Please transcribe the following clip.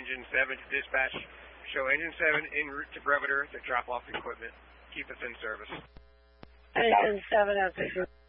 Engine 7 to dispatch. Show Engine 7 en route to Breveter to drop off equipment. Keep us in service. Engine 7 has